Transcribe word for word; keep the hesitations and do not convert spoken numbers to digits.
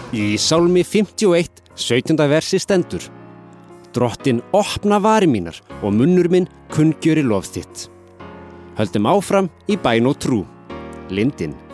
Í Sálmi fimmtíu og eitt, sautjánda versi stendur: Drottinn opna varir mínar og munnur minn kunngjöri lof þitt. Höldum áfram í bæn og trú. Lindin.